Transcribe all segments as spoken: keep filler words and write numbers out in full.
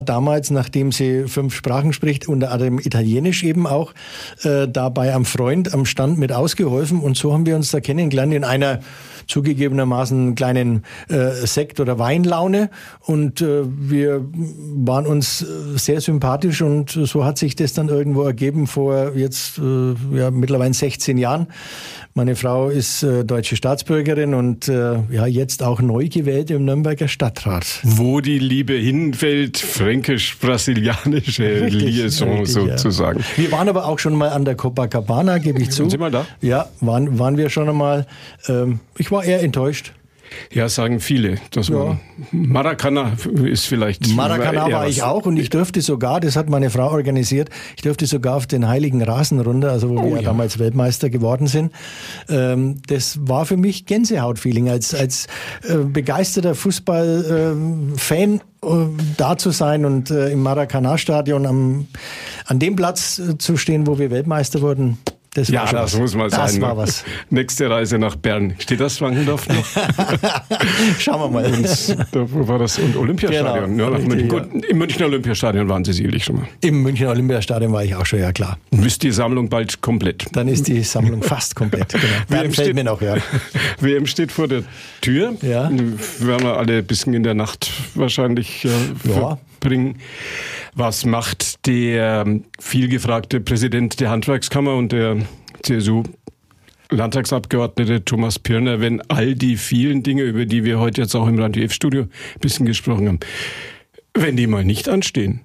Damals, nachdem sie fünf Sprachen spricht, unter anderem Italienisch eben auch, äh, dabei am Freund am Stand mit ausgeholfen. Und so haben wir uns da kennengelernt in einer zugegebenermaßen kleinen äh, Sekt- oder Weinlaune. Und äh, wir waren uns sehr sympathisch und so hat sich das dann irgendwo ergeben vor jetzt äh, ja, mittlerweile sechzehn Jahren. Meine Frau ist äh, deutsche Staatsbürgerin und äh, ja jetzt auch neu gewählt im Nürnberger Stadtrat. Wo die Liebe hinfällt, fränkisch-brasilianische Liaison richtig, sozusagen. Ja. Wir waren aber auch schon mal an der Copacabana, gebe ich zu. Sind Sie mal da? Ja, waren, waren wir schon einmal. Ähm, ich war eher enttäuscht. Ja, sagen viele. Dass ja. man Maracana ist vielleicht... Maracana war ich auch und ich durfte sogar, das hat meine Frau organisiert, ich durfte sogar auf den Heiligen Rasen runter, also wo oh, wir ja. damals Weltmeister geworden sind. Ähm, das war für mich Gänsehaut-Feeling. Als, als äh, begeisterter Fußball-Fan äh, da zu sein und äh, im Maracana-Stadion am, an dem Platz äh, zu stehen, wo wir Weltmeister wurden. Das ja, das was. muss mal das sein. War was. Nächste Reise nach Bern. Steht das Frankendorf noch? Schauen wir mal. Und, da, wo war das? Und Olympiastadion. Genau, ja, nach München. Gut, im Münchner Olympiastadion waren Sie sicherlich schon mal. Im Münchner Olympiastadion war ich auch schon, ja klar. Und ist die Sammlung bald komplett? Dann ist die Sammlung fast komplett. Genau. Dann fällt steht, mir noch, ja. W M steht vor der Tür. Ja. Werden wir alle ein bisschen in der Nacht wahrscheinlich äh, ja. verbringen. Was macht der vielgefragte Präsident der Handwerkskammer und der C S U-Landtagsabgeordnete Thomas Pirner, wenn all die vielen Dinge, über die wir heute jetzt auch im Radio F-Studio ein bisschen gesprochen haben, wenn die mal nicht anstehen?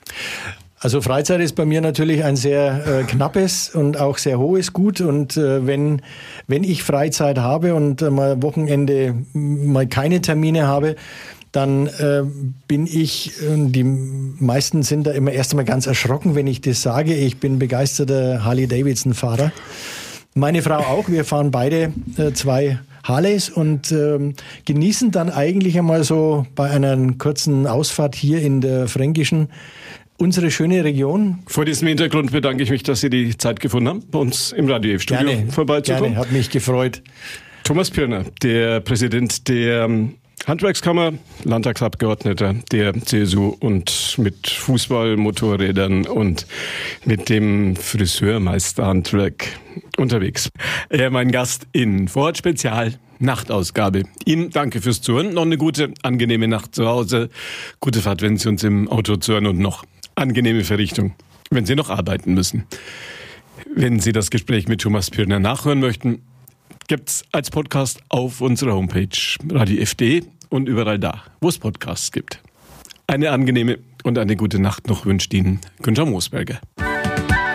Also Freizeit ist bei mir natürlich ein sehr äh, knappes und auch sehr hohes Gut und äh, wenn, wenn ich Freizeit habe und äh, mal Wochenende mal keine Termine habe, dann äh, bin ich, die meisten sind da immer erst einmal ganz erschrocken, wenn ich das sage. Ich bin begeisterter Harley-Davidson-Fahrer. Meine Frau auch. Wir fahren beide äh, zwei Harleys und äh, genießen dann eigentlich einmal so bei einer kurzen Ausfahrt hier in der Fränkischen unsere schöne Region. Vor diesem Hintergrund bedanke ich mich, dass Sie die Zeit gefunden haben, bei uns im Radio F-Studio vorbeizukommen. Gerne, hat mich gefreut. Thomas Pirner, der Präsident der Handwerkskammer, Landtagsabgeordneter der C S U und mit Fußball, Motorrädern und mit dem Friseurmeisterhandwerk unterwegs. Er mein Gast in Vorort Spezial Nachtausgabe. Ihnen danke fürs Zuhören. Noch eine gute, angenehme Nacht zu Hause. Gute Fahrt, wenn Sie uns im Auto zuhören und noch angenehme Verrichtung, wenn Sie noch arbeiten müssen. Wenn Sie das Gespräch mit Thomas Pirner nachhören möchten, gibt's als Podcast auf unserer Homepage radio f punkt de und überall da, wo es Podcasts gibt. Eine angenehme und eine gute Nacht noch wünscht Ihnen Günther Moosberger.